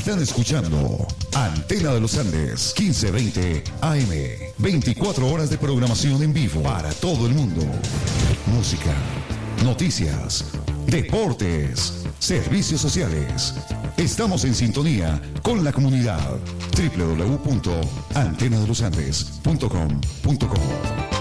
Están escuchando Antena de los Andes, 1520 AM. 24 horas de programación en vivo para todo el mundo. Música, noticias, deportes, servicios sociales. Estamos en sintonía con la comunidad. www.antenadelosandes.com.co